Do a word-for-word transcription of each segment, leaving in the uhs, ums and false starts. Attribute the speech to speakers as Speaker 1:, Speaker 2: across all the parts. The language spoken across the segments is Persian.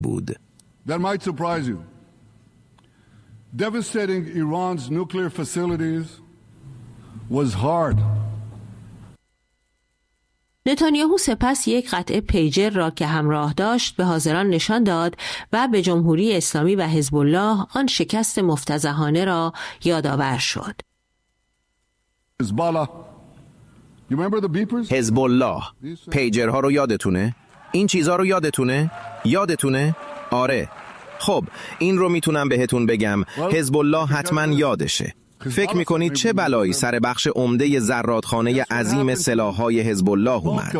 Speaker 1: بود.
Speaker 2: That might surprise you. Devastating Iran's nuclear facilities was hard.
Speaker 3: نتانیاهو سپس یک قطعه پیجر را که همراه داشت به حاضران نشان داد و به جمهوری اسلامی و حزب الله آن شکست مفتضحانه را یادآور شد.
Speaker 1: حزب الله، پیجرها رو یادتونه؟ این چیزها رو یادتونه؟ یادتونه؟ آره. خب این رو میتونم بهتون بگم، حزب الله حتما یادشه. فکر میکنید چه بلایی سر بخش عمده زرادخانه عظیم سلاح‌های حزب الله اومد؟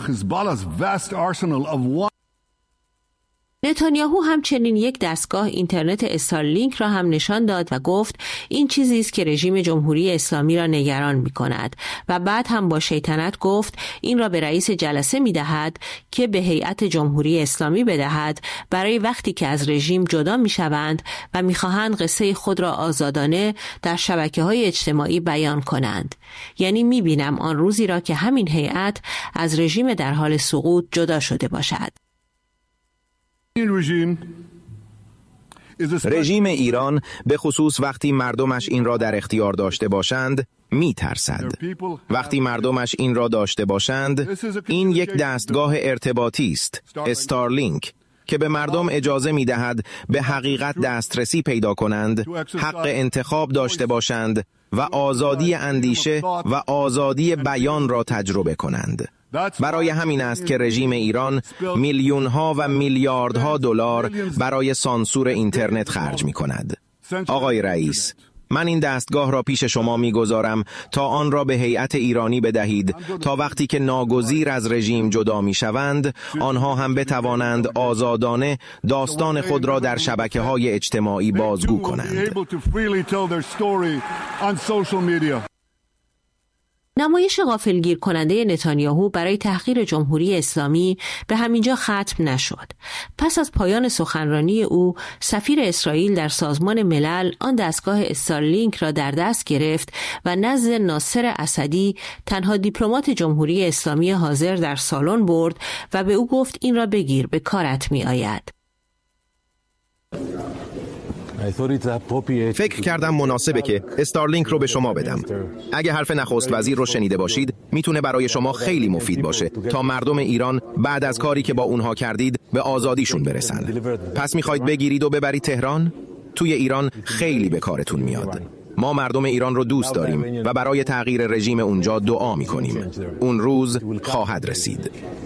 Speaker 3: نتانیاهو همچنین یک دستگاه اینترنت استارلینک را هم نشان داد و گفت این چیزی است که رژیم جمهوری اسلامی را نگران می‌کند و بعد هم با شیطنت گفت این را به رئیس جلسه می‌دهد که به هیئت جمهوری اسلامی بدهد برای وقتی که از رژیم جدا می‌شوند و می‌خواهند قصه خود را آزادانه در شبکه‌های اجتماعی بیان کنند. یعنی می‌بینم آن روزی را که همین هیئت از رژیم در حال سقوط جدا شده باشد.
Speaker 1: رژیم ایران به خصوص وقتی مردمش این را در اختیار داشته باشند می ترسد. وقتی مردمش این را داشته باشند، این یک دستگاه ارتباطی است، استارلینک، که به مردم اجازه می دهد به حقیقت دسترسی پیدا کنند، حق انتخاب داشته باشند و آزادی اندیشه و آزادی بیان را تجربه کنند. برای همین است که رژیم ایران میلیون ها و میلیاردها دلار برای سانسور اینترنت خرج می کند. آقای رئیس، من این دستگاه را پیش شما می گذارم تا آن را به هیئت ایرانی بدهید تا وقتی که ناگزیر از رژیم جدا می شوند، آنها هم بتوانند آزادانه داستان خود را در شبکه‌های اجتماعی بازگو کنند.
Speaker 3: نمایش غافلگیر کننده نتانیاهو برای تحقیر جمهوری اسلامی به همینجا ختم نشد. پس از پایان سخنرانی او، سفیر اسرائیل در سازمان ملل آن دستگاه استارلینک را در دست گرفت و نزد ناصر اسدی، تنها دیپلمات جمهوری اسلامی حاضر در سالن برد و به او گفت این را بگیر، به کارت می آید.
Speaker 1: فکر کردم مناسبه که استارلینک رو به شما بدم. اگه حرف نخست وزیر رو شنیده باشید، میتونه برای شما خیلی مفید باشه تا مردم ایران بعد از کاری که با اونها کردید به آزادیشون برسن. پس میخواید بگیرید و ببرید تهران؟ توی ایران خیلی به کارتون میاد. ما مردم ایران رو دوست داریم و برای تغییر رژیم اونجا دعا میکنیم. اون روز خواهد رسید.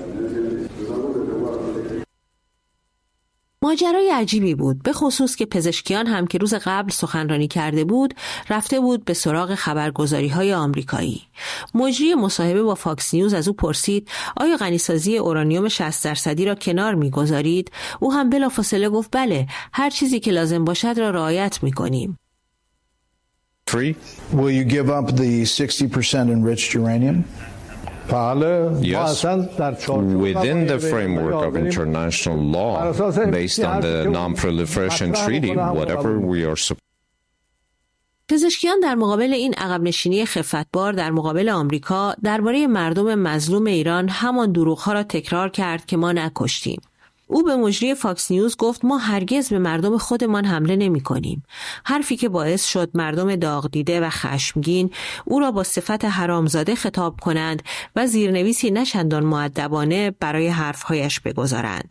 Speaker 3: ماجرای عجیبی بود، به خصوص که پزشکیان هم که روز قبل سخنرانی کرده بود رفته بود به سراغ خبرگزاری‌های آمریکایی. مجری مصاحبه با فاکس نیوز از او پرسید آیا غنیسازی اورانیوم شصت درصدی را کنار می‌گذارید؟ او هم بلافاصله گفت بله، هر چیزی که لازم باشد را رعایت می‌کنیم.
Speaker 4: Three. Will you give up the sixty percent enriched uranium?
Speaker 5: Yes, within the framework of international law, based on the Non-Proliferation Treaty, whatever we are supposed.
Speaker 3: پزشکیان در مقابل این عقب نشینی خفتبار در مقابل آمریکا درباره مردم مظلوم ایران همان دروغ‌ها را تکرار کرد که ما نکشتیم. او به مجری فاکس نیوز گفت ما هرگز به مردم خودمان حمله نمی کنیم. حرفی که باعث شد مردم داغ دیده و خشمگین او را با صفت حرامزاده خطاب کنند و زیرنویسی نچندان مؤدبانه برای حرفهایش بگذارند.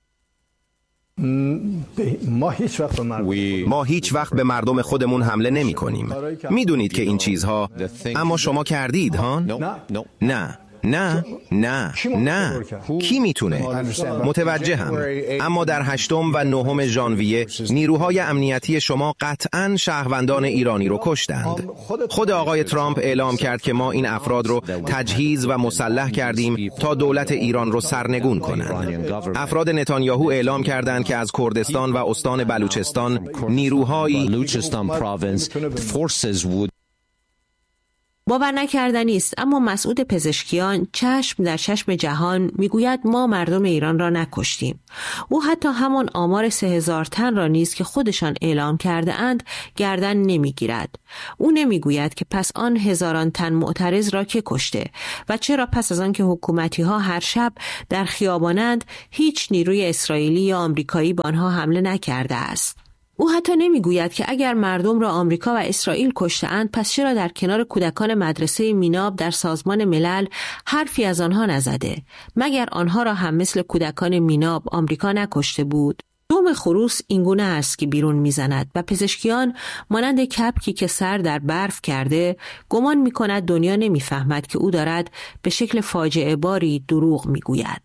Speaker 1: ما هیچ وقت به مردم خودمون حمله نمی کنیم. می دونید که این چیزها، اما شما کردید ها؟ نه. نه نه نه کی میتونه؟ متوجه هم. اما در هشتم و نهم ژانویه نیروهای امنیتی شما قطعاً شهروندان ایرانی رو کشتند. خود آقای ترامپ اعلام کرد که ما این افراد رو تجهیز و مسلح کردیم تا دولت ایران رو سرنگون کنند. افراد نتانیاهو اعلام کردند که از کردستان و استان بلوچستان نیروهایی
Speaker 3: باور نکردنی است، اما مسعود پزشکیان چشم در چشم جهان میگوید ما مردم ایران را نکشتیم. او حتی همان آمار سه هزار تن را نیز که خودشان اعلام کرده اند گردن نمیگیرد. او نمیگوید که پس آن هزاران تن معترض را که کشته و چرا پس از آن که حکومتی ها هر شب در خیابانند هیچ نیروی اسرائیلی یا آمریکایی به آنها حمله نکرده است. او حتی نمیگوید که اگر مردم را آمریکا و اسرائیل کشته‌اند پس چرا در کنار کودکان مدرسه میناب در سازمان ملل حرفی از آنها نزده؟ مگر آنها را هم مثل کودکان میناب آمریکا نکشته بود؟ دوم خروس اینگونه است که بیرون میزند و پزشکیان مانند کپکی که سر در برف کرده گمان میکند دنیا نمیفهمد که او دارد به شکل فاجعه باری دروغ میگوید.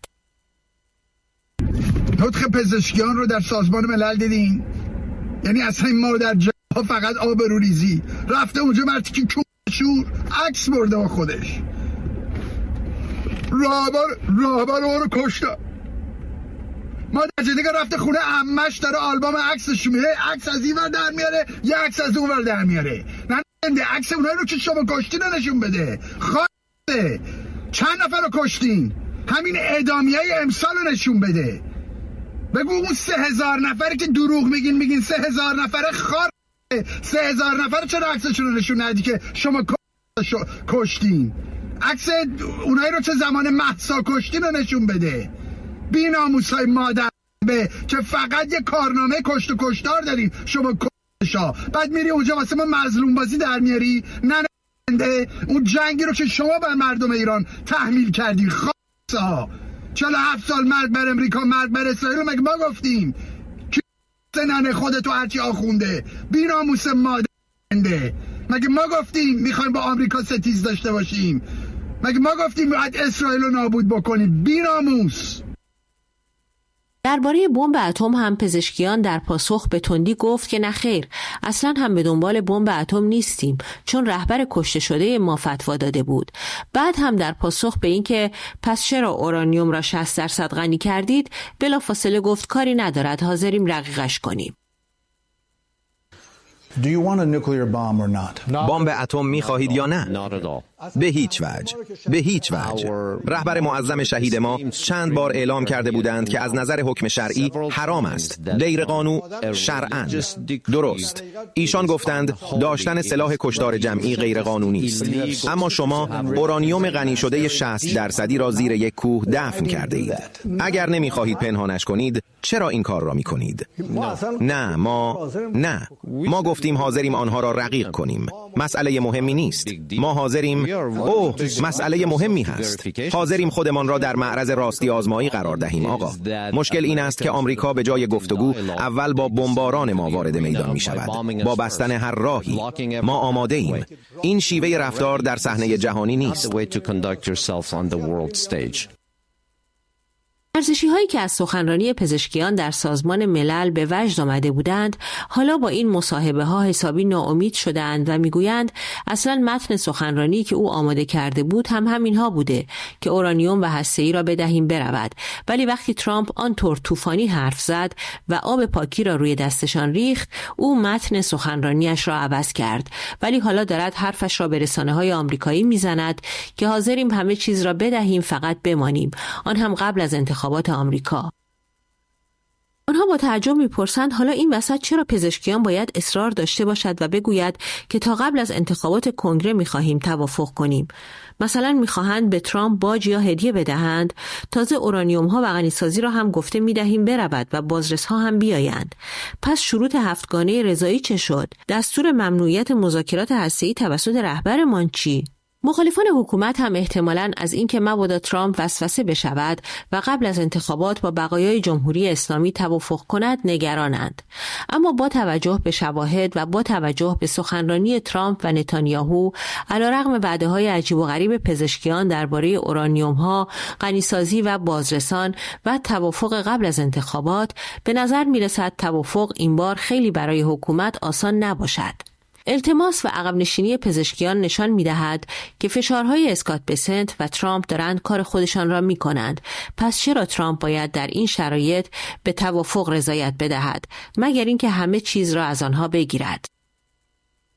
Speaker 6: نطق پزشکیان رو در سازمان ملل دیدین؟ یعنی اصلا این مادر جا فقط آبروریزی رفته اونجا مرتی که کشور عکس برده با خودش راهبر راهبر رو کشته. مادر جدیگه رفته خونه عمش داره آلبوم عکسش میره، عکس از این ور در میاره یه عکس از اون ور در میاره. نه نه عکس اونایی رو که شما کشتین نشون بده. خواهده چند نفر رو کشتین؟ همین اعدامیه امسال رو نشون بده. بگو اون سه هزار نفری که دروغ میگین میگین سه هزار نفره خار سه هزار نفر چرا عکسشون رو نشون ندی که شما کشتین؟ عکس اونایی رو چه زمان مهسا کشتین رو نشون بده. بی ناموسای مادر به که فقط یه کارنامه کشت و کشتار دارین شما کشتا، بعد میری اونجا واسه ما مظلوم بازی در میاری. نه نه اون جنگی رو که شما بر مردم ایران تحمیل کردین خاصا چهل و هفت سال مرگ بر امریکا مرگ بر اسرائیل رو مگه ما گفتیم؟ که ننه خودتو هرچی آخونده بی ناموس مادرنده مگه ما گفتیم میخوایم با آمریکا ستیز داشته باشیم؟ مگه ما گفتیم باید اسرائیل رو نابود بکنیم؟ بی ناموس.
Speaker 3: درباره بمب اتم هم پزشکیان در پاسخ به تندی گفت که نه خیر، اصلا هم به دنبال بمب اتم نیستیم، چون رهبر کشته شده ما فتوا داده بود. بعد هم در پاسخ به این که پس چرا اورانیوم را شصت درصد غنی کردید بلافاصله گفت کاری ندارد، حاضریم رقیقش کنیم.
Speaker 4: Do you want a nuclear bomb or not?
Speaker 1: بمب اتم می‌خواهید یا نه؟ به هیچ وجه. به هیچ وجه. رهبر معظم شهید ما چند بار اعلام کرده بودند که از نظر حکم شرعی حرام است. غیر قانون شرعاً. درست. ایشان گفتند داشتن سلاح کشتار جمعی غیر قانونی است. اما شما اورانیوم غنی شده شصت درصدی را زیر یک کوه دفن کرده اید. اگر نمی‌خواهید پنهانش کنید، چرا این کار را می‌کنید؟ نه، ما نه. ما گفتیم حاضریم آنها را رقیق کنیم. مسئله مهمی نیست. ما حاضریم اوه مسئله مهمی هست. حاضریم خودمان را در معرض راستی آزمایی قرار دهیم آقا. مشکل این است که آمریکا به جای گفتگو اول با بمباران ما وارد میدان می شود، با بستن هر راهی. ما آماده ایم. این شیوه رفتار در صحنه جهانی نیست.
Speaker 3: ورزشی هایی که از سخنرانی پزشکیان در سازمان ملل به وجد آمده بودند حالا با این مصاحبه ها حسابی ناامید شدند و میگویند اصلا متن سخنرانی که او آماده کرده بود هم همین ها بوده که اورانیوم و هسته‌ای را بدهیم برود، ولی وقتی ترامپ آنطور طوفانی حرف زد و آب پاکی را روی دستشان ریخت او متن سخنرانیش را عوض کرد، ولی حالا دارد حرفش را به رسانه های آمریکایی میزند که حاضریم همه چیز را بدهیم فقط بمانیم، آن هم قبل از انتخابات آمریکا. آنها با تعجب میپرسند حالا این وسط چرا پزشکیان باید اصرار داشته باشد و بگوید که تا قبل از انتخابات کنگره میخواهیم توافق کنیم؟ مثلا میخواهند به ترامپ باج یا هدیه بدهند؟ تازه اورانیوم ها و غنیسازی را هم گفته میدهیم برود و بازرس ها هم بیایند. پس شروط هفتگانه رضایی چه شد؟ دستور ممنوعیت مذاکرات هسته‌ای توسط رهبرمان چی؟ مخالفان حکومت هم احتمالاً از اینکه مبادا ترامپ وسوسه بشود و قبل از انتخابات با بقایای جمهوری اسلامی توافق کند نگرانند. اما با توجه به شواهد و با توجه به سخنرانی ترامپ و نتانیاهو علیرغم وعده‌های عجیب و غریب پزشکیان درباره اورانیوم‌ها، غنیسازی و بازرسان و توافق قبل از انتخابات، به نظر می‌رسد توافق این بار خیلی برای حکومت آسان نباشد. التماس و عقب نشینی پزشکیان نشان می‌دهد که فشارهای اسکات بسنت و ترامپ دارند کار خودشان را می‌کنند. پس چرا ترامپ باید در این شرایط به توافق رضایت بدهد مگر اینکه همه چیز را از آنها بگیرد؟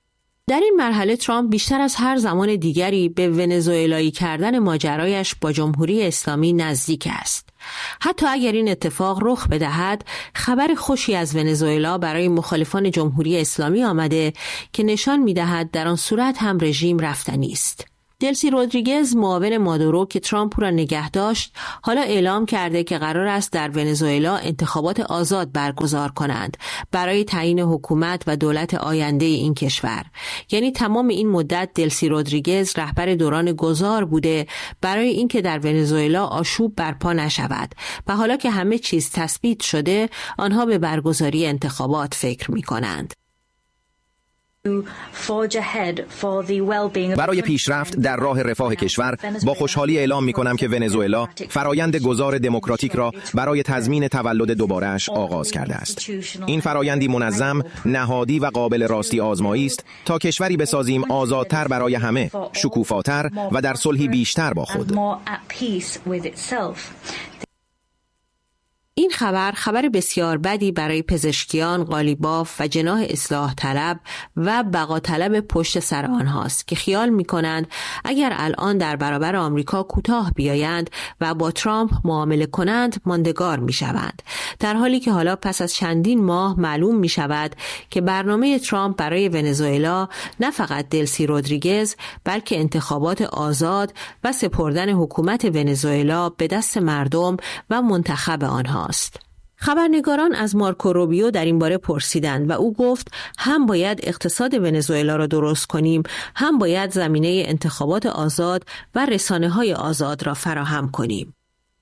Speaker 3: در این مرحله ترامپ بیشتر از هر زمان دیگری به ونزوئلایی کردن ماجرایش با جمهوری اسلامی نزدیک است. حتی اگر این اتفاق رخ بدهد، خبر خوشی از ونزوئلا برای مخالفان جمهوری اسلامی آمده که نشان می‌دهد در آن صورت هم رژیم رفتنی است. دلسی رودریگز، معاون مادورو که ترامپ را نگه داشت، حالا اعلام کرده که قرار است در ونزوئلا انتخابات آزاد برگزار کنند برای تعیین حکومت و دولت آینده این کشور. یعنی تمام این مدت دلسی رودریگز رهبر دوران گذار بوده برای اینکه در ونزوئلا آشوب برپا نشود و حالا که همه چیز تثبیت شده، آنها به برگزاری انتخابات فکر می‌کنند.
Speaker 1: برای پیشرفت در راه رفاه کشور با خوشحالی اعلام می‌کنم که ونزوئلا فرایند گذار دموکراتیک را برای تضمین تولد دوباره‌اش آغاز کرده است. این فرایندی منظم، نهادی و قابل راستی آزمایی است تا کشوری بسازیم آزادتر برای همه، شکوفاتر و در صلحی بیشتر با خود.
Speaker 3: این خبر خبر بسیار بدی برای پزشکیان، قالیباف و جناح اصلاح طلب و بقا طلب پشت سر آنهاست که خیال می کنند اگر الان در برابر آمریکا کوتاه بیایند و با ترامپ معامله کنند ماندگار می شوند. در حالی که حالا پس از چندین ماه معلوم می شود که برنامه ترامپ برای ونزوئلا نه فقط دلسی رودریگز بلکه انتخابات آزاد و سپردن حکومت ونزوئلا به دست مردم و منتخب آنها است. خبرنگاران از مارکو روبیو در این باره پرسیدند و او گفت هم باید اقتصاد ونزوئلا را درست کنیم، هم باید زمینه انتخابات آزاد و رسانه‌های آزاد را فراهم کنیم.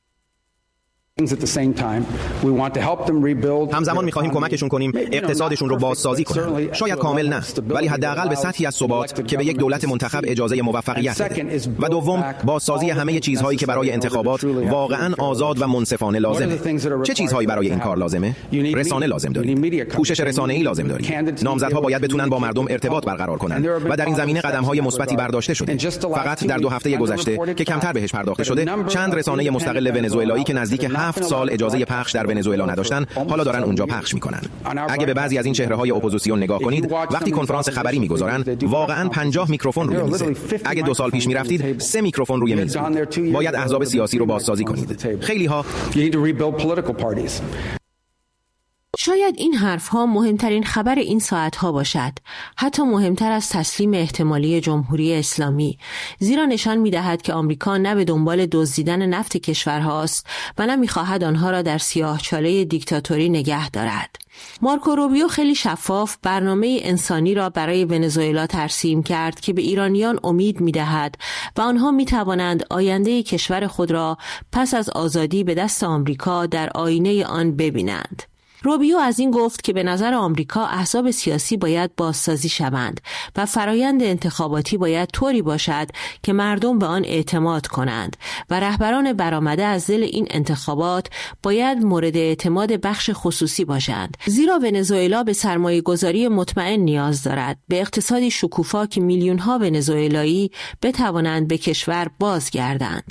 Speaker 1: همزمان می‌خواهیم کمکشون کنیم اقتصادشون رو بازسازی کنند. شاید کامل نه، ولی حداقل به سطحی از ثبات که به یک دولت منتخب اجازه موفقیت بده. و دوم، بازسازی همه چیزهایی که برای انتخابات واقعاً آزاد و منصفانه لازمه. چه چیزهایی برای این کار لازمه؟ رسانه لازم داریم. پوشش رسانه‌ای لازم داریم. نامزدها باید بتونن با مردم ارتباط برقرار کنند و در این زمینه قدم‌های مثبتی برداشته شده. فقط در دو هفته گذشته که کمتر بهش پرداخته شده، چند رسانه مستقل ونزوئلایی که نزدیک هفت سال اجازه پخش در ونزوئلا نداشتن، حالا دارن اونجا پخش میکنن. اگه به بعضی از این چهره‌های اپوزیسیون نگاه کنید، وقتی کنفرانس خبری میگذارن، واقعاً پنجاه میکروفون روی میزه. اگه دو سال پیش میرفتید، سه میکروفون روی میز بود. باید احزاب سیاسی رو بازسازی کنید. خیلی ها
Speaker 3: شاید این حرفها مهمترین خبر این ساعتها باشد، حتی مهمتر از تسلیم احتمالی جمهوری اسلامی، زیرا نشان می‌دهد که آمریکا نه به دنبال دزدیدن نفت کشورهاست و نه می‌خواهد آنها را در سیاهچاله دیکتاتوری نگه دارد. مارکو روبیو خیلی شفاف برنامه انسانی را برای ونزوئلا ترسیم کرد که به ایرانیان امید می‌دهد و آنها می‌توانند آینده کشور خود را پس از آزادی به دست آمریکا در آینه آن ببینند. روبیو از این گفت که به نظر آمریکا احزاب سیاسی باید بازسازی شوند و فرایند انتخاباتی باید طوری باشد که مردم به آن اعتماد کنند و رهبران برآمده از دل این انتخابات باید مورد اعتماد بخش خصوصی باشند، زیرا ونزوئلا به سرمایه‌گذاری مطمئن نیاز دارد، به اقتصادی شکوفا که میلیون‌ها ونزوئلایی بتوانند به کشور بازگردند.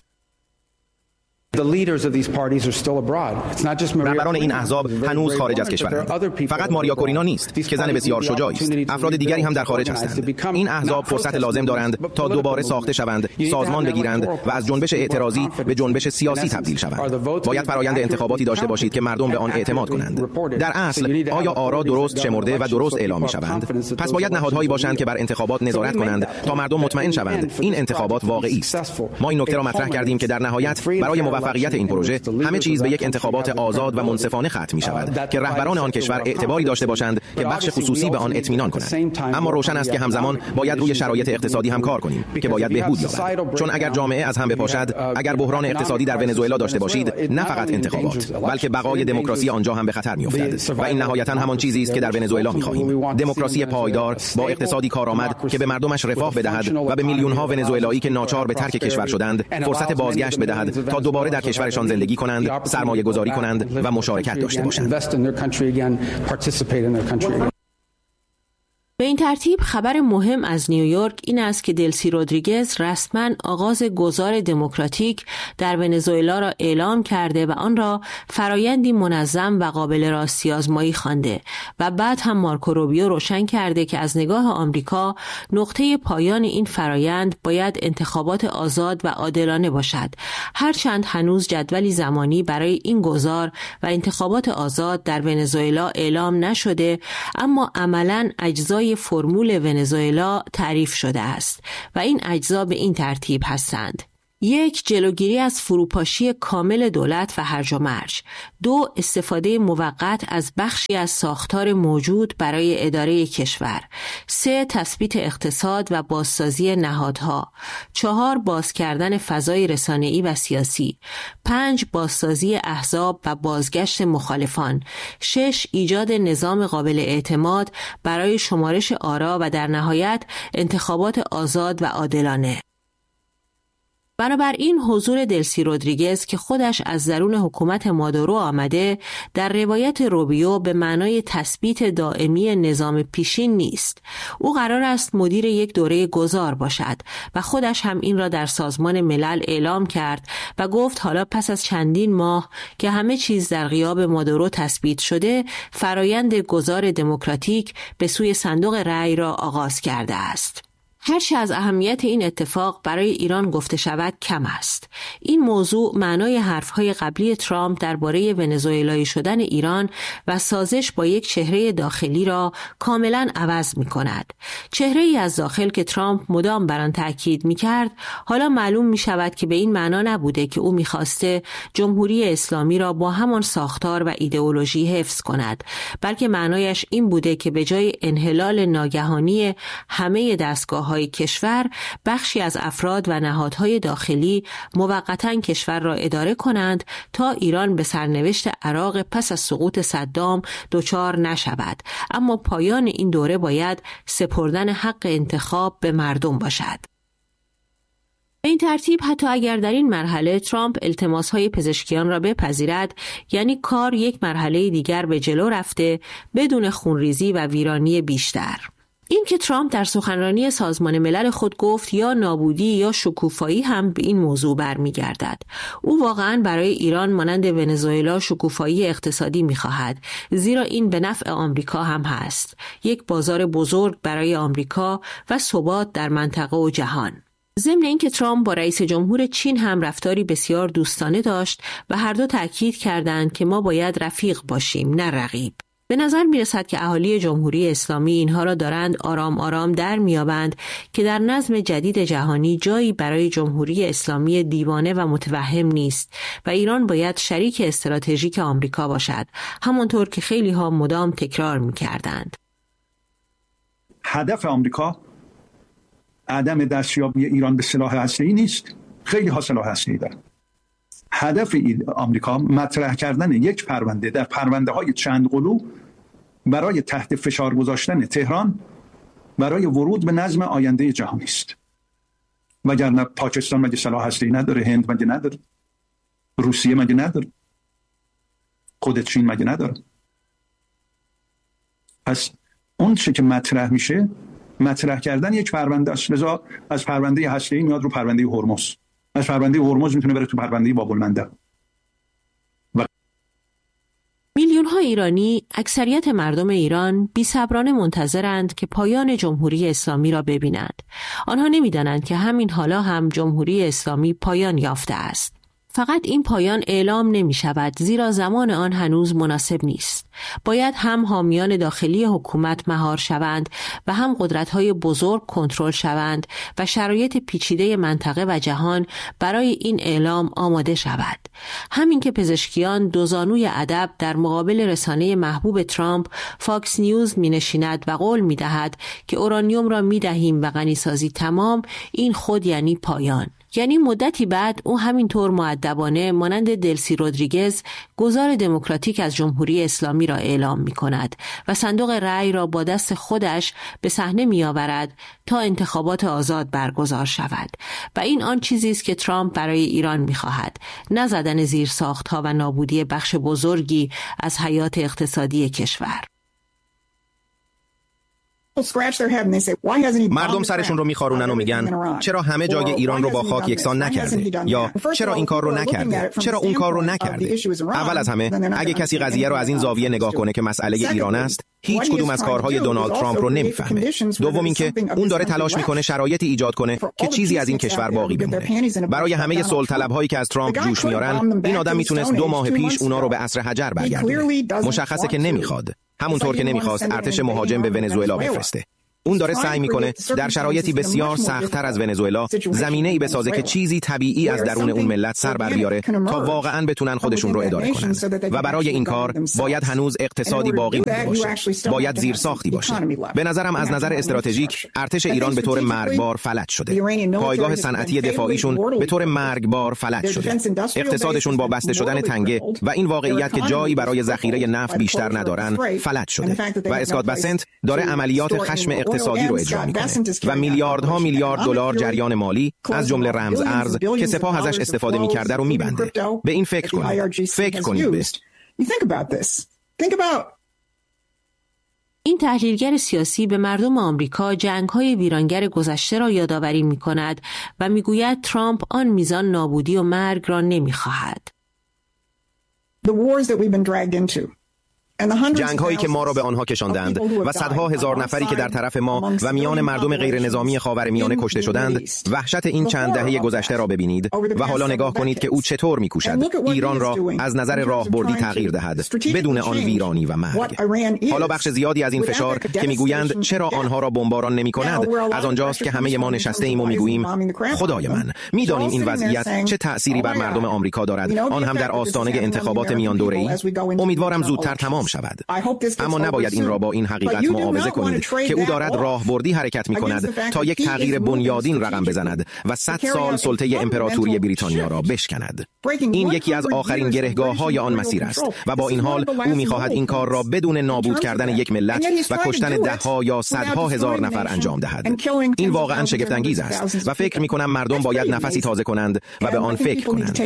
Speaker 1: رهبران این احزاب هنوز خارج از کشورند. فقط ماریا کورینا نیست که زن بسیار شجاعی است. افراد دیگری هم در خارج هستند. این احزاب فرصت لازم دارند تا دوباره ساخته شوند، سازمان بگیرند و از جنبش اعتراضی به جنبش سیاسی تبدیل شوند. باید فرایند انتخاباتی داشته باشید که مردم به آن اعتماد کنند. در اصل آیا آرا درست شمرده و درست اعلام می‌شوند؟ پس باید نهادهایی باشند که بر انتخابات نظارت کنند تا مردم مطمئن شوند این انتخابات واقعی است. ما این نکته را مطرح کردیم که در نهایت برای موفقیت این پروژه همه چیز به یک انتخابات آزاد و منصفانه ختم می شود که رهبران آن کشور اعتباری داشته باشند که بخش خصوصی به آن اطمینان کنند. اما روشن است که همزمان باید روی شرایط اقتصادی هم کار کنیم که باید بهبود یابد، چون اگر جامعه از هم بپاشد، اگر بحران اقتصادی در ونزوئلا داشته باشید، نه فقط انتخابات بلکه بقای دموکراسی آنجا هم به خطر می افتد و این نهایتا همان چیزی است که در ونزوئلا می خواهیم. دموکراسی پایدار با اقتصادی کارآمد که به مردمش رفاه بدهد و به میلیون ها ونزوئلایی که ناچار به ترک کشور شدند فرصت بازگشت بدهد تا دوباره در کشورشان زندگی کنند، سرمایه گذاری کنند و مشارکت داشته باشند.
Speaker 3: به این ترتیب خبر مهم از نیویورک این است که دلسی رودریگز رسما آغاز گذار دموکراتیک در ونزوئلا را اعلام کرده و آن را فرایندی منظم و قابل راستی آزمایی خوانده و بعد هم مارکو روبیو روشن کرده که از نگاه آمریکا نقطه پایان این فرایند باید انتخابات آزاد و عادلانه باشد، هرچند هنوز جدولی زمانی برای این گذار و انتخابات آزاد در ونزوئلا اعلام نشده، اما عملاً اجزای فرمول ونزوئلا تعریف شده است و این اجزا به این ترتیب هستند: یک، جلوگیری از فروپاشی کامل دولت و هرج و مرج. دو، استفاده موقت از بخشی از ساختار موجود برای اداره کشور. سه، تثبیت اقتصاد و بازسازی نهادها. چهار، باز کردن فضای رسانه‌ای و سیاسی. پنج، بازسازی احزاب و بازگشت مخالفان. شش، ایجاد نظام قابل اعتماد برای شمارش آرا و در نهایت انتخابات آزاد و عادلانه. بنابراین حضور دلسی رودریگز که خودش از درون حکومت مادورو آمده در روایت روبیو به معنای تثبیت دائمی نظام پیشین نیست. او قرار است مدیر یک دوره گذار باشد و خودش هم این را در سازمان ملل اعلام کرد و گفت حالا پس از چندین ماه که همه چیز در غیاب مادورو تثبیت شده، فرایند گذار دموکراتیک به سوی صندوق رأی را آغاز کرده است. هرچه از اهمیت این اتفاق برای ایران گفته شود کم است. این موضوع معنای حرفهای قبلی ترامپ درباره ونزوئلایی شدن ایران و سازش با یک چهره داخلی را کاملا عوض می کند. چهره ای از داخل که ترامپ مدام بر آن تاکید می کرد، حالا معلوم می شود که به این معنا نبوده که او می خواسته جمهوری اسلامی را با همان ساختار و ایدئولوژی حفظ کند، بلکه معنایش این بوده که به جای انحلال ناگهانی همه دستگاه های کشور، بخشی از افراد و نهادهای داخلی موقتاً کشور را اداره کنند تا ایران به سرنوشت عراق پس از سقوط صدام دچار نشود، اما پایان این دوره باید سپردن حق انتخاب به مردم باشد. به این ترتیب حتی اگر در این مرحله ترامپ التماس‌های پزشکیان را بپذیرد، یعنی کار یک مرحله دیگر به جلو رفته بدون خونریزی و ویرانی بیشتر. این که ترامپ در سخنرانی سازمان ملل خود گفت یا نابودی یا شکوفایی هم به این موضوع برمیگردد. او واقعاً برای ایران مانند ونزوئلا شکوفایی اقتصادی می‌خواهد، زیرا این به نفع آمریکا هم هست. یک بازار بزرگ برای آمریکا و ثبات در منطقه و جهان. ضمن اینکه ترامپ با رئیس جمهور چین هم رفتاری بسیار دوستانه داشت و هر دو تاکید کردند که ما باید رفیق باشیم نه رقیب. به نظر می رسد که اهالی جمهوری اسلامی اینها را دارند آرام آرام در میابند که در نظم جدید جهانی جایی برای جمهوری اسلامی دیوانه و متوهم نیست و ایران باید شریک استراتژیک آمریکا باشد، همانطور که خیلی ها مدام تکرار می کردند.
Speaker 7: هدف آمریکا عدم دستیابی ایران به سلاح هسته‌ای نیست. خیلی ها سلاح هسته‌ای دارند. هدف آمریکا مطرح کردن یک پرونده در پرونده های چند قلو برای تحت فشار گذاشتن تهران برای ورود به نظم آینده جهانی است. وگرنه پاکستان مگه سلاح هسته‌ای نداره؟ هند مگه نداره؟ روسیه مگه نداره؟ خود چین مگه نداره؟ پس اون چه که مطرح میشه مطرح کردن یک پرونده است. لذا از پرونده هسته‌ای میاد رو پرونده هرمز، از پرونده هرمز میتونه بره تو پرونده باب المندب. و...
Speaker 3: میلیون ها ایرانی، اکثریت مردم ایران بی‌صبرانه منتظرند که پایان جمهوری اسلامی را ببینند. آنها نمی‌دانند که همین حالا هم جمهوری اسلامی پایان یافته است. فقط این پایان اعلام نمی شود، زیرا زمان آن هنوز مناسب نیست. باید هم حامیان داخلی حکومت مهار شوند و هم قدرت‌های بزرگ کنترل شوند و شرایط پیچیده منطقه و جهان برای این اعلام آماده شود. همین که پزشکیان دوزانوی ادب در مقابل رسانه محبوب ترامپ فاکس نیوز می نشیند و قول می دهد که اورانیوم را می دهیم و غنیسازی تمام، این خود یعنی پایان. یعنی مدتی بعد او همینطور مؤدبانه مانند دلسی رودریگز گذار دموکراتیک از جمهوری اسلامی را اعلام می کند و صندوق رأی را با دست خودش به صحنه می آورد تا انتخابات آزاد برگزار شود. و این آن چیزی است که ترامپ برای ایران می خواهد، نه زدن زیر ساختها و نابودی بخش بزرگی از حیات اقتصادی کشور.
Speaker 1: مردم سرشون رو میخارونن و میگن چرا همه جای ایران رو با خاک یکسان نکرده، یا چرا این کار رو نکرده، چرا اون کار رو نکرده. اول از همه اگه کسی قضیه رو از این زاویه نگاه کنه که مسئله ایران است، هیچ کدوم از کارهای دونالد ترامپ رو نمیفهمه. دوم اینکه اون داره تلاش میکنه شرایطی ایجاد کنه که چیزی از این کشور باقی بمونه. برای همه صلح طلب‌هایی که از ترامپ جوش میارن، این آدم میتونست دو ماه پیش اونا رو به عصر حجر برگردونه. مشخصه که نمیخواد. همونطور که نمیخواست ارتش مهاجم به ونزوئلا بفرسته. اون داره سعی میکنه در شرایطی بسیار سخت‌تر از ونزوئلا زمینه‌ای بسازه که چیزی طبیعی از درون اون ملت سر بر بیاره تا واقعاً بتونن خودشون رو اداره کنن. و برای این کار باید هنوز اقتصادی باقی مونده باشه. باید زیرساختی باشه. به نظرم از نظر استراتژیک ارتش ایران به طور مرگبار فلج شده. پایگاه صنعتی دفاعیشون به طور مرگبار فلج شده. اقتصادشون با بسته شدن تنگه و این واقعیت که جایی برای ذخیره نفت بیشتر ندارن فلج شده. و اسکات بسنت داره عملیات خشم اقتصادی رو اجرا میکنه و میلیاردها میلیارد دلار جریان مالی از جمله رمز ارز که سپاه ازش استفاده میکرده رو میبنده. به این فکر کنید. فکر کنید به
Speaker 3: این تحلیلگر سیاسی به مردم آمریکا جنگ‌های ویرانگر گذشته را یادآوری می‌کند و می‌گوید ترامپ آن میزان نابودی و مرگ را نمی‌خواهد.
Speaker 1: جنگ هایی که ما را به آنها کشاندند و صدها هزار نفری که در طرف ما و میان مردم غیر نظامی خاورمیانه کشته شدند، وحشت این چند دهه گذشته را ببینید و حالا نگاه کنید که او چطور می‌کوشد ایران را از نظر راهبردی تغییر دهد بدون آن ویرانی و مرگ. حالا بخش زیادی از این فشار که میگویند چرا آنها را بمباران نمی‌کند، از آنجاست که همه ما نشسته ایم و میگوییم خدای من، میدانیم این وضعیت چه تأثیری بر مردم آمریکا دارد، آن هم در آستانه انتخابات میان دوره‌ای. امیدوارم زودتر تمام شود. اما نباید این را با این حقیقت معاوضه کنید که او دارد راهبردی حرکت می‌کند تا یک تغییر بنیادین رقم بزند و صد سال سلطه امپراتوری بریتانیا را بشکند. این یکی از آخرین گرهگاه‌های آن مسیر است و با این حال او می‌خواهد این کار را بدون نابود کردن یک ملت و کشتن ده‌ها یا صدها هزار نفر انجام دهد. این واقعاً شگفت انگیز است و فکر می‌کنم مردم باید نفسی تازه کنند و به آن فکر کنند.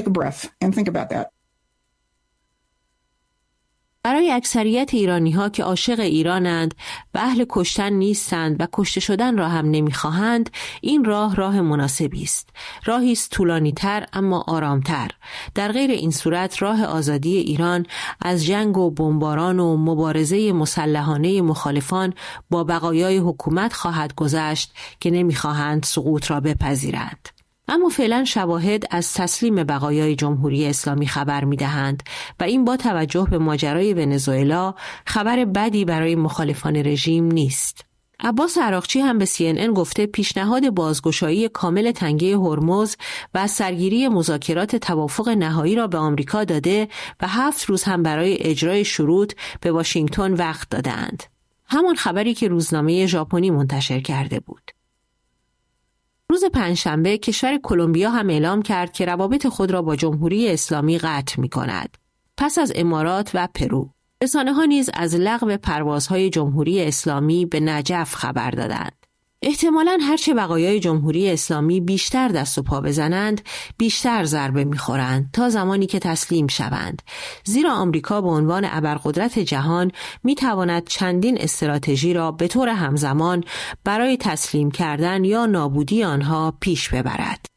Speaker 3: برای اکثریت ایرانی‌ها که عاشق ایرانند و اهل کشتن نیستند و کشته شدن را هم نمی‌خواهند، این راه راه مناسبی است. راهی است طولانی‌تر اما آرام‌تر. در غیر این صورت راه آزادی ایران از جنگ و بمباران و مبارزه مسلحانه مخالفان با بقایای حکومت خواهد گذشت که نمی‌خواهند سقوط را بپذیرند. اما فعلا شواهد از تسلیم بقایای جمهوری اسلامی خبر می‌دهند و این با توجه به ماجرای ونزوئلا خبر بدی برای مخالفان رژیم نیست. عباس عراقچی هم به سی ان ان گفته پیشنهاد بازگشایی کامل تنگه هرمز و سرگیری مذاکرات توافق نهایی را به آمریکا داده و هفت روز هم برای اجرای شروط به واشنگتن وقت دادند. همان خبری که روزنامه ژاپنی منتشر کرده بود. روز پنجشنبه کشور کلمبیا هم اعلام کرد که روابط خود را با جمهوری اسلامی قطع می کند. پس از امارات و پرو، رسانه‌ها نیز از لغو پروازهای جمهوری اسلامی به نجف خبر دادند. احتمالاً هرچه بقایای جمهوری اسلامی بیشتر دست و پا بزنند، بیشتر ضربه می‌خورند تا زمانی که تسلیم شوند. زیرا آمریکا به عنوان ابرقدرت جهان می‌تواند چندین استراتژی را به طور همزمان برای تسلیم کردن یا نابودی آنها پیش ببرد.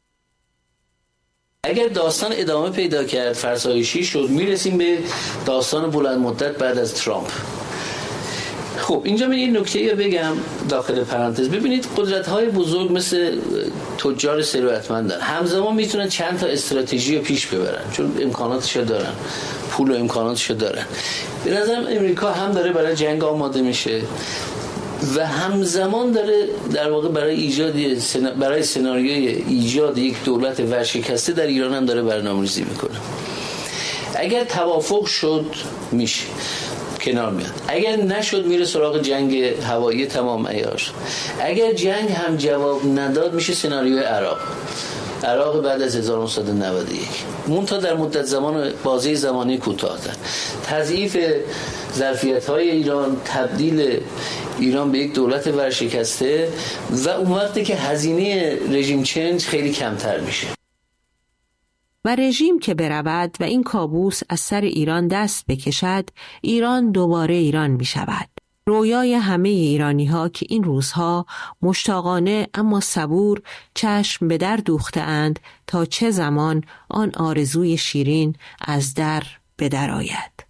Speaker 8: اگر داستان ادامه پیدا کرد، فرسایشی شد، می‌رسیم به داستان بلند مدت بعد از ترامپ. خب اینجا من این نکته رو بگم داخل پرانتز. ببینید قدرت‌های بزرگ مثل تجار ثروتمندن، همزمان میتونن چند تا استراتژی رو پیش ببرن چون امکاناتشو دارن، پول و امکاناتشو دارن. به نظرم امریکا هم داره برای جنگ آماده میشه و همزمان داره در واقع برای ایجاد برای سناریوی ایجاد یک دولت ورشکسته در ایران هم داره برنامه‌ریزی میکنه. اگر توافق شد میشه کنار میاد، اگر نشد میره سراغ جنگ هوایی تمام عیار. اگر جنگ هم جواب نداد میشه سناریوی عراق عراق بعد از هزار و نهصد و نود و یک. منتها در مدت زمان بازه زمانی کوتاه‌تر. تضعیف ظرفیت‌های ایران، تبدیل ایران به یک دولت ورشکسته و اون وقتی که هزینه رژیم چنج خیلی کمتر میشه.
Speaker 3: و رژیم که برود و این کابوس از سر ایران دست بکشد، ایران دوباره ایران می شود. رویای همه ایرانی ها که این روزها مشتاقانه اما صبور چشم به در دوخته اند تا چه زمان آن آرزوی شیرین از در به در آید.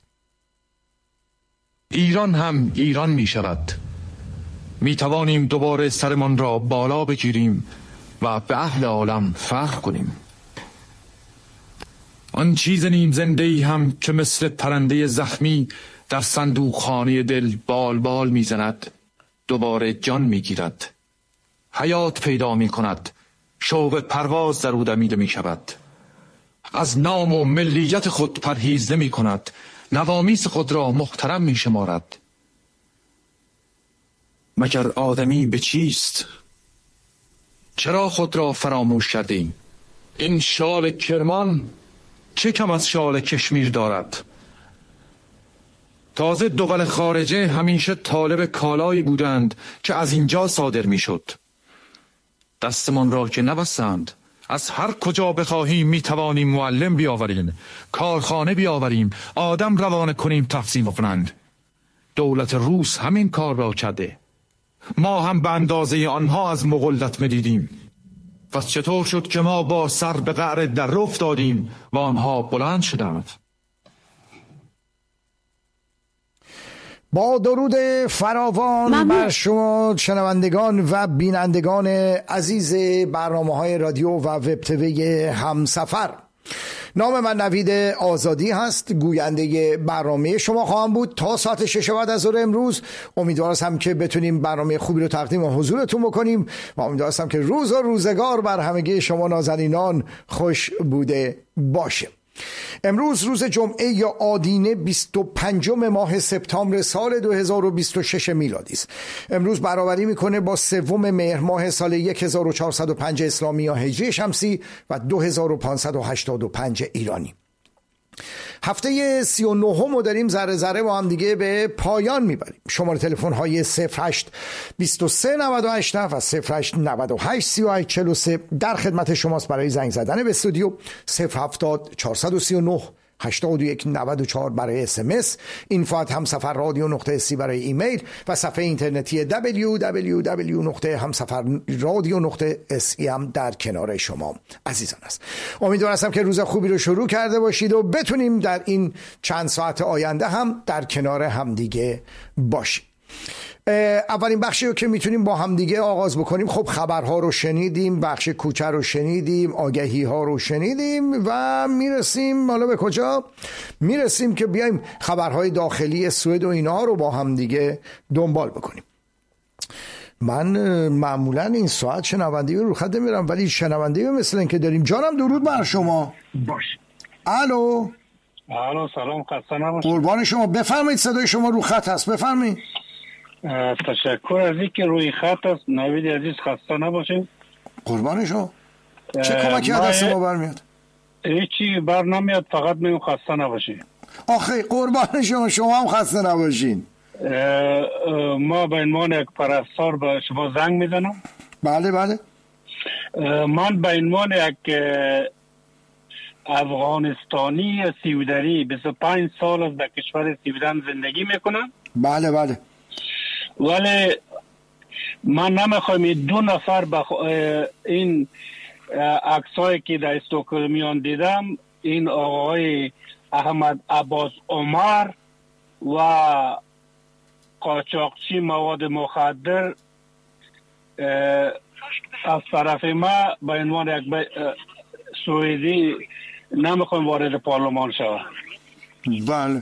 Speaker 9: ایران هم ایران می شود. می توانیم دوباره سرمان را بالا بگیریم و به اهل عالم فخر کنیم. آن چیز نیم زنده‌ای هم که مثل پرنده زخمی در صندوق خانه دل بال بال می زند، دوباره جان می گیرد، حیات پیدا می کند، شوق پرواز در او دمیده می شود. از نام و ملیت خود پرهیز نمی کند، نوامیس خود را محترم می شمارد. مگر آدمی به چیست؟ چرا خود را فراموش کردیم؟ این شال کرمان چه کم از شال کشمیر دارد؟ تازه دول خارجه همیشه طالب کالایی بودند که از اینجا صادر می شد. دستمان را که نبستند، از هر کجا بخواهیم می توانیم معلم بیاوریم، کارخانه بیاوریم، آدم روانه کنیم تقسیم کنند. دولت روس همین کار را کرده. ما هم به اندازه آنها از مغولت میدیدیم. پس چطور شد که ما با سر به قعر در افتادیم و آنها بلند شدند؟
Speaker 10: با درود فراوان بر شما شنوندگان و بینندگان عزیز برنامه‌های رادیو و وب تیوی همسفر، نام من نوید آزادی هست، گوینده برنامه شما خواهم بود تا ساعت شش بعد از ظهر امروز. امیدوارم که بتونیم برنامه خوبی رو تقدیم حضورتون بکنیم و امیدوارم که روز و روزگار بر همگی شما نازنینان خوش بوده باشه. امروز روز جمعه یا آدینه بیست و پنجم ماه سپتامبر سال دو هزار و بیست و شش میلادی است. امروز برابری میکنه با سوم مهر ماه سال هزار و چهارصد و پنج اسلامی یا هجری شمسی و دو هزار و پانصد و هشتاد و پنج ایرانی. هفته سی و نهم رو داریم ذره ذره با هم دیگه به پایان میبریم. شماره تلفن های صفر هشت بیست و سه نود و هشت و صفر هشت نود و هشت سی و هشت چهل و سه در خدمت شماست برای زنگ زدن به استودیو. صفر هفتاد چهارصد و سی و نه هشتاد و یک نود و چهار برای اس ام اس، اینفو ات همسفر رادیو نقطه سی برای ایمیل و صفحه اینترنتی دبلیو دبلیو دبلیو نقطه همسفر رادیو نقطه سی هم در کنار شما عزیزان است. امیدوارم هستم که روز خوبی رو شروع کرده باشید و بتونیم در این چند ساعت آینده هم در کنار همدیگه باشیم. اولین بخشی رو که میتونیم با همدیگه آغاز بکنیم، خب خبرها رو شنیدیم، بخش کوچه رو شنیدیم، آگهی ها رو شنیدیم و میرسیم حالا به کجا؟ میرسیم که بیایم خبرهای داخلی سوئد و اینا رو با همدیگه دنبال بکنیم. من معمولا این ساعت شنوندگی رو خط نمیرم ولی شنوندگی مثل این که داریم. جانم درود بر شما.
Speaker 11: باش.
Speaker 10: الو.
Speaker 11: الو سلام، خسته نباشید.
Speaker 10: قربان شما، بفرمایید، صدای شما رو خط هست، بفرمایید.
Speaker 11: تشکر از اینکه روی خط است. نوید عزیز خسته نباشید.
Speaker 10: قربان شما. چه کمکی از دست ما برمیاد؟
Speaker 11: هیچی بر نمیاد، فقط میگم خسته نباشید.
Speaker 10: آخه قربان شما، شما هم خسته نباشین.
Speaker 11: ما به عنوان یک پرستار به شما زنگ میزنم.
Speaker 10: بله بله.
Speaker 11: من به عنوان یک افغانستانی سیودری بیست و پنج سال از در کشور سیودن زندگی میکنم.
Speaker 10: بله بله.
Speaker 11: ولی من نمیخوایم دو نفر بخ... این عکسایی که در استکهلم دیدم، این آقای احمد عباس عمر و قاچاقچی مواد مخدر از طرف ما به عنوان یک ب... سوئدی نمیخوایم وارد پارلمان شود.
Speaker 10: بله.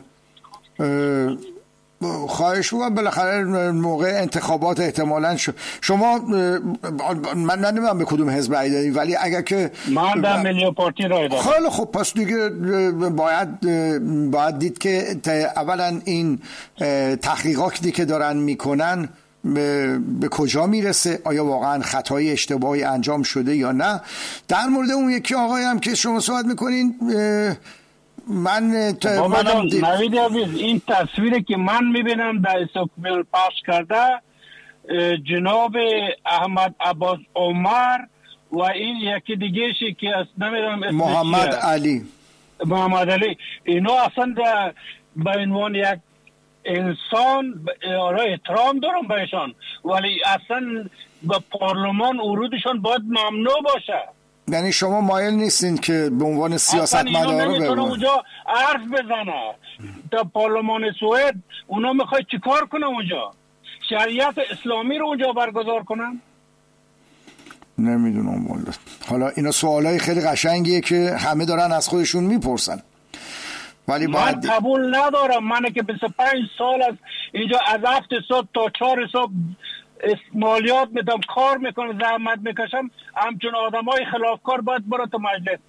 Speaker 10: خواهش می‌کنم بالاخره موقع انتخابات احتمالاً ش... شما من نمیدونم به کدوم حزب رای دادید ولی اگر که
Speaker 11: من در ملی پارتی رای دادم.
Speaker 10: خیلی خب، پس دیگه باید باید دید که اولا این تحقیقاتی که دارن میکنن به, به کجا میرسه، آیا واقعا خطای اشتباهی انجام شده یا نه. در مورد اون یکی آقای هم که شما صحبت میکنین، من
Speaker 11: نوید عزیز، این تصویری که من میبینم در استکهلم پخش کرده جناب احمد عباس عمر و این یکی دیگه شی که نمیدونم
Speaker 10: محمد علی
Speaker 11: محمد علی، اینا اصلا به عنوان یک انسان احترام دارم بهشان، ولی اصلا به پارلمان ورودشان باید ممنوع باشه.
Speaker 10: یعنی شما مایل نیستین که به عنوان سیاستمدار رو
Speaker 11: ببرن اونجا حرف بزنه؟ تا پارلمان سوئد اونا میخواد چیکار کنه اونجا؟ شریعت اسلامی رو اونجا برگزار کنن؟
Speaker 10: نمیدونم والله. حالا اینا سوالای خیلی قشنگیه که همه دارن از خودشون میپرسن، ولی
Speaker 11: من
Speaker 10: باید...
Speaker 11: قبول ندارم. من که بیست و پنج سال از اینجا از هفت صبح تا چهار صبح مالیات میدم، کار میکنم، زحمت میکشم، همچون آدم های خلافکار باید برو تو مجلس.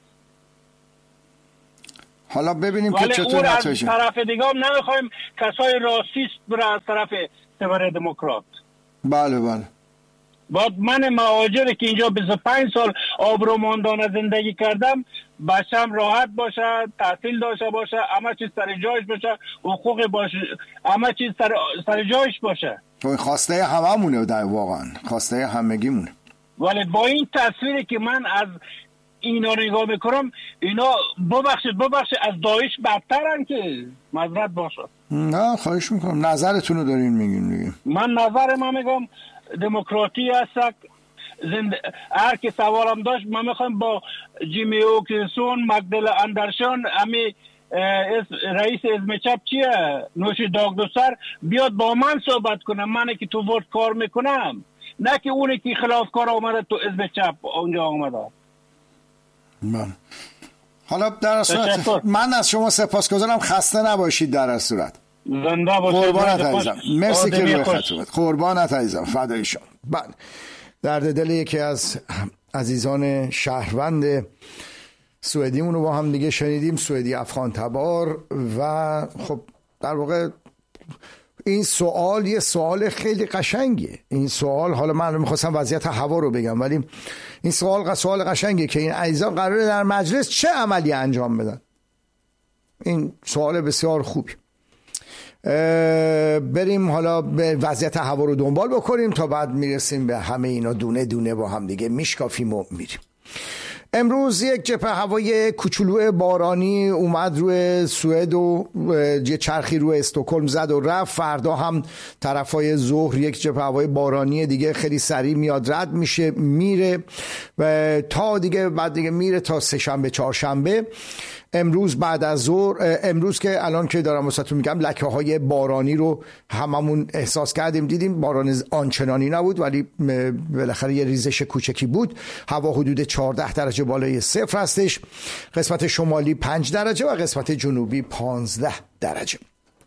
Speaker 10: حالا ببینیم که چطور نتیجه.
Speaker 11: ولی از طرف دیگه هم نمیخوایم کسای راسیست بره از طرف سپر دموکرات.
Speaker 10: بله بله.
Speaker 11: باید من مهاجری که اینجا بیست و پنج سال آبرومندانه زندگی کردم، بچم راحت باشه، تحصیل داشته باشه، همه چیز سر جایش باشه، حقوق باشه، همه چیز سر, سر جایش باشه.
Speaker 10: تو خواسته هممونه، در واقعا خواسته همگیمونه.
Speaker 11: ولی با این تصویری که من از اینا نگاه میکنم، اینا ببخشید ببخشید از داعش بدترن که معذرت باشه.
Speaker 10: نه خواهش میکنم، نظرتون رو دارین میگین دیگه.
Speaker 11: من نظر من میگم دموکراتی هست. زند... هر که سوالم داشت، من میخوام با جیمی اوکینسون، مگدل اندرشان، امی رئیس حزب چپ چیه نوشی داغدوسر بیاد با من صحبت کنم، من که تو ورد کار میکنم، نه که اونی که خلافکار آمده تو حزب چپ اونجا آمده.
Speaker 10: من حالا در صورت من از شما سپاسگزارم، خسته نباشید. در صورت
Speaker 11: زنده باشید.
Speaker 10: قربانت عزیزم، مرسی که روی خط اومد. قربانت عزیزم، فدای شما. بله، درد دل یکی از عزیزان شهروند سوئدیمون رو با هم دیگه شنیدیم، سوئدی افغان تبار. و خب در واقع این سوال یه سوال خیلی قشنگیه. این سوال، حالا من میخواستم وضعیت هوا رو بگم، ولی این سوال سوال قشنگیه که این عزیزان قراره در مجلس چه عملی انجام بدن. این سوال بسیار خوبی. بریم حالا به وضعیت هوا رو دنبال بکنیم تا بعد میرسیم به همه اینا دونه دونه با هم دیگه میشکافیم و میریم. امروز یک جبهه هوای کوچولو بارانی اومد روی سوئد و یه چرخی روی استکهلم زد و رفت. فردا هم طرفای ظهر یک جبهه هوای بارانی دیگه خیلی سریع میاد رد میشه میره و تا دیگه بعد دیگه میره تا سه شنبه چهارشنبه. امروز بعد از ظهر، امروز که الان که دارم واسهتون میگم، لکه های بارانی رو هممون احساس کردیم، دیدیم باران آنچنانی نبود ولی بالاخره یه ریزش کوچکی بود. هوا حدود چهارده درجه بالای صفر هستش، قسمت شمالی پنج درجه و قسمت جنوبی پانزده درجه.